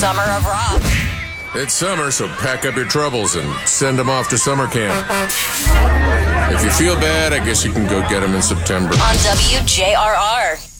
Summer of Rock. It's summer, so pack up your troubles and send them off to summer camp. If you feel bad, I guess you can go get them in September. On WJRR.